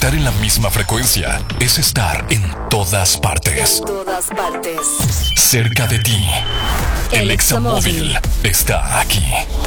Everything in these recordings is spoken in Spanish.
Estar en la misma frecuencia es estar en todas partes. En todas partes. Cerca de ti. El Examóvil está aquí.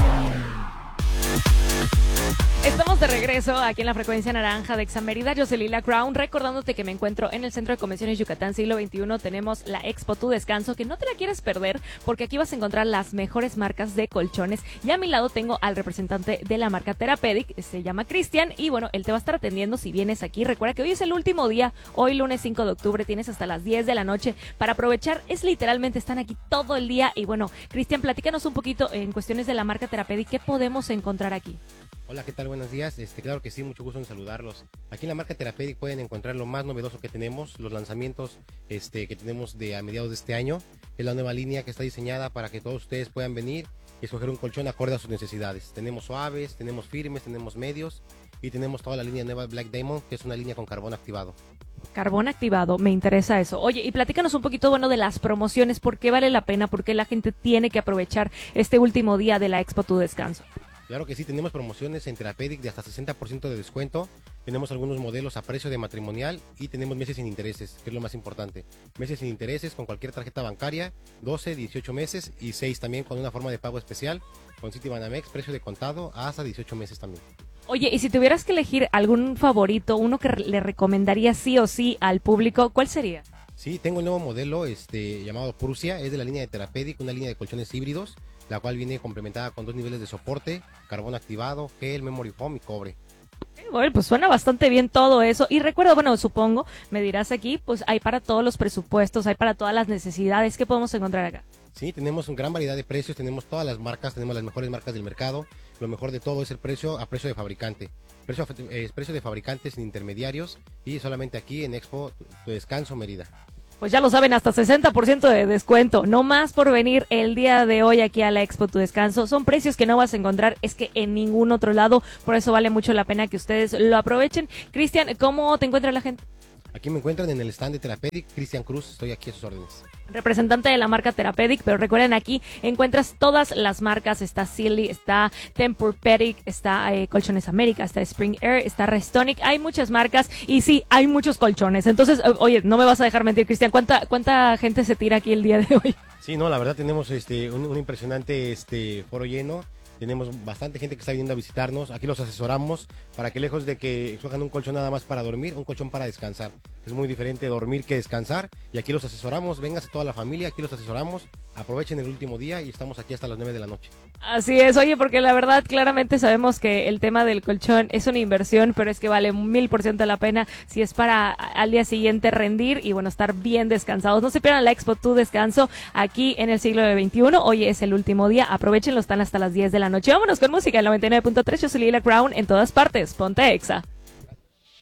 Estamos de regreso aquí en la frecuencia naranja de Examérida. Yo soy Lila Crown, recordándote que me encuentro en el Centro de Convenciones Yucatán Siglo XXI. Tenemos la Expo Tu Descanso, que no te la quieres perder, porque aquí vas a encontrar las mejores marcas de colchones. Y a mi lado tengo al representante de la marca Therapedic, se llama Cristian, y bueno, él te va a estar atendiendo si vienes aquí. Recuerda que hoy es el último día, hoy lunes 5 de octubre, tienes hasta las 10 de la noche para aprovechar. Es literalmente, están aquí todo el día. Y bueno, Cristian, platícanos un poquito en cuestiones de la marca Therapedic, ¿qué podemos encontrar aquí? Hola, ¿qué tal? Buenos días. Claro que sí, mucho gusto en saludarlos. Aquí en la marca Therapedic pueden encontrar lo más novedoso que tenemos, los lanzamientos que tenemos a mediados de este año. Es la nueva línea que está diseñada para que todos ustedes puedan venir y escoger un colchón acorde a sus necesidades. Tenemos suaves, tenemos firmes, tenemos medios y tenemos toda la línea nueva Black Diamond, que es una línea con carbón activado. Carbón activado, me interesa eso. Oye, y platícanos un poquito, de las promociones, ¿por qué vale la pena? ¿Por qué la gente tiene que aprovechar este último día de la Expo Tu Descanso? Claro que sí, tenemos promociones en Therapedic de hasta 60% de descuento. Tenemos algunos modelos a precio de matrimonial y tenemos meses sin intereses, que es lo más importante. Meses sin intereses con cualquier tarjeta bancaria, 12, 18 meses y 6 también con una forma de pago especial, con Citibanamex, precio de contado hasta 18 meses también. Oye, y si tuvieras que elegir algún favorito, uno que le recomendaría sí o sí al público, ¿cuál sería? Sí, tengo el nuevo modelo llamado Prusia, es de la línea de Therapedic, una línea de colchones híbridos, la cual viene complementada con 2 niveles de soporte, carbón activado, gel, memory foam y cobre. Bueno, pues suena bastante bien todo eso. Y recuerda, supongo, me dirás aquí, pues hay para todos los presupuestos, hay para todas las necesidades. ¿Qué podemos encontrar acá? Sí, tenemos una gran variedad de precios, tenemos todas las marcas, tenemos las mejores marcas del mercado. Lo mejor de todo es el precio a precio de fabricante. Precio de fabricante sin intermediarios y solamente aquí en Expo Tu Descanso Mérida. Pues ya lo saben, hasta 60% de descuento, no más por venir el día de hoy aquí a la Expo Tu Descanso. Son precios que no vas a encontrar, es que en ningún otro lado, por eso vale mucho la pena que ustedes lo aprovechen. Cristian, ¿cómo te encuentra la gente? Aquí me encuentran en el stand de Therapedic, Cristian Cruz, estoy aquí a sus órdenes. Representante de la marca Therapedic, pero recuerden, aquí encuentras todas las marcas, está Silly, está Tempur-Pedic, está Colchones América, está Spring Air, está Restonic, hay muchas marcas y sí, hay muchos colchones. Entonces, oye, no me vas a dejar mentir, Cristian, ¿cuánta gente se tira aquí el día de hoy? Sí, no, la verdad tenemos un impresionante foro lleno. Tenemos bastante gente que está viniendo a visitarnos. Aquí los asesoramos para que, lejos de que escojan un colchón nada más para dormir, un colchón para descansar. Es muy diferente dormir que descansar. Y aquí los asesoramos. Véngase toda la familia, aquí los asesoramos. Aprovechen el último día y estamos aquí hasta las 9 de la noche. Así es, oye, porque la verdad claramente sabemos que el tema del colchón es una inversión, pero es que vale 1000% la pena si es para al día siguiente rendir y estar bien descansados. No se pierdan la Expo Tu Descanso aquí en el siglo XXI. Hoy es el último día, aprovechenlo, están hasta las 10 de la noche. Vámonos con música, el 99.3, yo soy Lila Crown, en todas partes, ponte Exa.